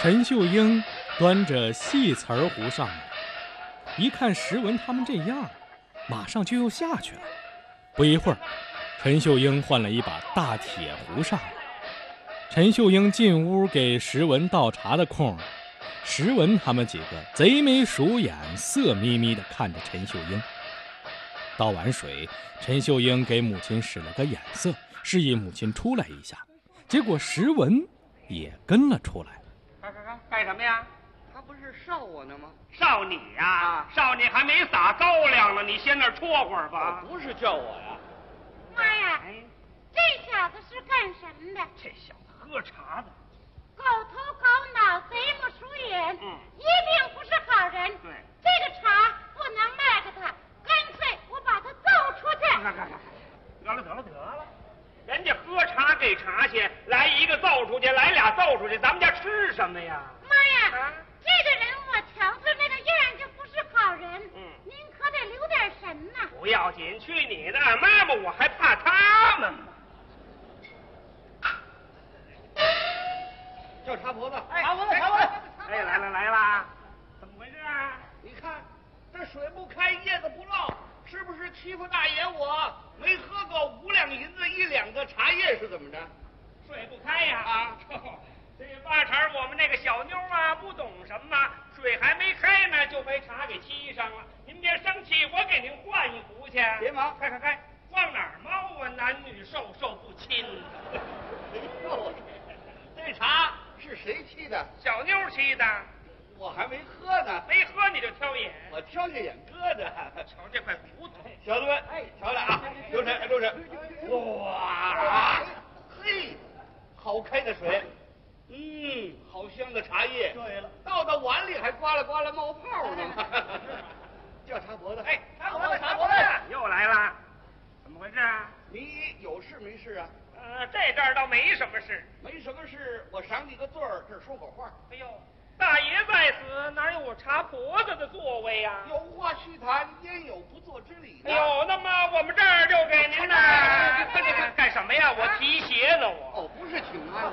陈秀英端着细瓷儿壶上来，一看石文他们这样，马上就又下去了。不一会儿，陈秀英换了一把大铁壶上来。陈秀英进屋给石文倒茶的空，石文他们几个贼眉鼠眼、色眯眯地看着陈秀英。倒完水，陈秀英给母亲使了个眼色，示意母亲出来一下。结果石文也跟了出来。 干什么呀？ 他不是哨我呢吗？ 哨你呀？哨你还没撒高粱呢，你先那儿戳会儿吧。 不是叫我呀。 妈呀，这小子是干什么的？ 这小子喝茶的， 狗头狗脑，贼目鼠眼，一定不是好人。 对， 这个茶不能卖给他，干脆我把他揍出去。 得了，人家喝茶给茶去，来一个揍出去，来俩揍出去，咱们家吃什么呀？ 妈呀，这个人我瞧着那个样就不是好人。您可得留点神呐。 不要紧，去你的！妈妈，我还怕他们吗？ 叫茶婆子， 茶婆子！哎，来啦！怎么回事啊？ 你看这水不开，叶子不落，是不是欺负大爷我？没喝够5两银子1两个茶叶是怎么着？ 水不开呀！ 啊， 这八成我们那个小妞啊不懂什么，水还没开呢就被茶给沏上了。您别生气，我给您换一壶去。 别忙， 开，往哪儿猫啊？男女授受不亲。 这茶是谁沏的？ 小妞沏的。 我还没喝呢。 没喝你就挑眼。 我挑下眼疙瘩。 瞧这块骨头。 小子们，瞧着啊，留神。哇，嘿，好开的水。好香的茶叶。对了，倒到碗里还刮啦冒泡呢嘛。叫茶婆子。 哎，茶婆子又来了，怎么回事啊？ 你有事没事啊？ 这阵儿倒没什么事。 没什么事，我赏你个座儿，这儿说会儿话。 哎呦，大爷在此，哪有我茶婆子的座位呀？ 有话须谈，焉有不做之理呢？ 哎呦，那么我们这儿就给您呢。干什么呀？我提鞋呢，我。 哦，不是请安。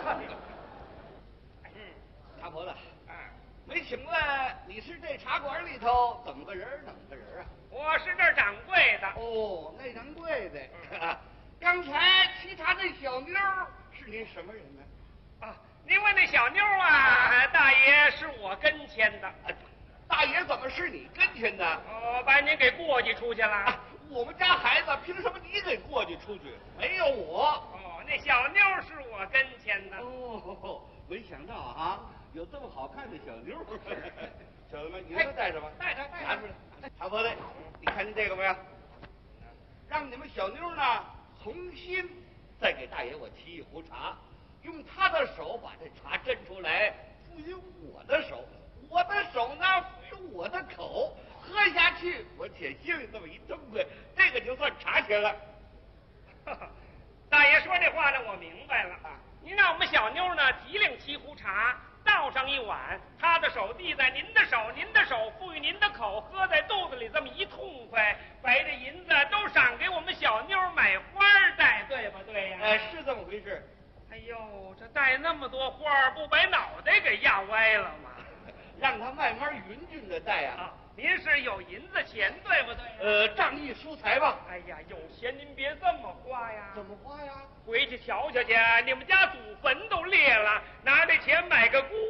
茶婆子，没请来，你是这茶馆里头怎么个人啊？ 我是这儿掌柜的。 哦，那掌柜的。刚才沏茶那小妞是您什么人呢？ 您问那小妞啊，大爷是我跟前的。 大爷怎么是你跟前的？ 把您给过继出去了。 我们家孩子凭什么你给过继出去？没有我。 那小妞是我跟前的。 没想到啊，有这么好看的小妞。小子们，你说带什么？ 带拿出来。茶婆子，你看见这个没有？让你们小妞呢重新再给大爷我沏一壶茶，用他的手把这茶斟出来，赋予我的手，我的手呢赋予我的口，喝下去我且心里这么一痛快，这个就算茶钱了。 大爷说这话呢，我明白了。您让我们小妞呢提领沏壶茶，倒上一碗，她的手递在您的手，您的手赋予您的口，喝在肚子里这么一痛快，把这银子都赏给我们小妞买花戴，对不对呀？ 是这么回事。 哎呦，这戴那么多花，不把脑袋给压歪了吗？ 让他慢慢匀均的戴啊。 您是有银子钱，对不对？ 仗义疏财吧。 哎呀，有钱您别这么花呀。 怎么花呀？ 回去瞧瞧去，你们家祖坟都裂了，拿这钱买个姑